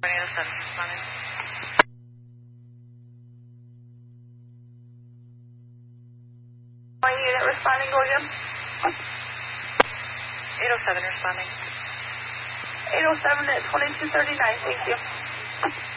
807 responding. Unit responding, go again. 807 responding. 807 at 2239, thank you.